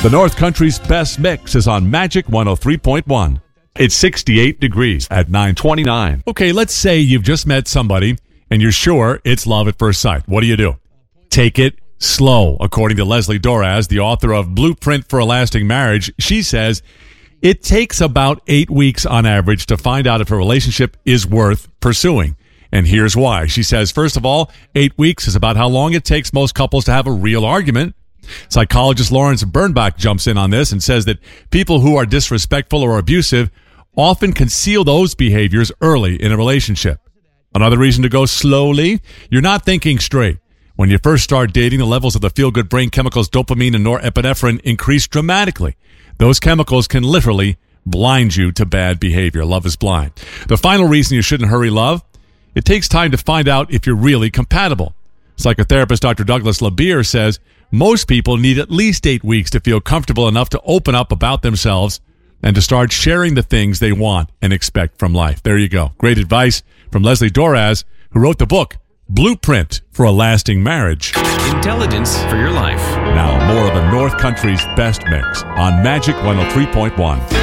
The North Country's best mix is on Magic 103.1. It's 68 degrees at 9:29. Okay, let's say you've just met somebody and you're sure it's love at first sight. What do? Take it slow. According to Leslie Doraz, the author of Blueprint for a Lasting Marriage, she says it takes about 8 weeks on average to find out if a relationship is worth pursuing. And here's why. She says, first of all, 8 weeks is about how long it takes most couples to have a real argument. Psychologist Lawrence Birnbach jumps in on this and says that people who are disrespectful or abusive often conceal those behaviors early in a relationship. Another reason to go slowly, you're not thinking straight. When you first start dating, the levels of the feel-good brain chemicals dopamine and norepinephrine increase dramatically. Those chemicals can literally blind you to bad behavior. Love is blind. The final reason you shouldn't hurry love, it takes time to find out if you're really compatible. Psychotherapist Dr. Douglas LeBeer says most people need at least 8 weeks to feel comfortable enough to open up about themselves and to start sharing the things they want and expect from life. There you go. Great advice from Leslie Doraz, who wrote the book, Blueprint for a Lasting Marriage. Intelligence for your life. Now, more of the North Country's best mix on Magic 103.1.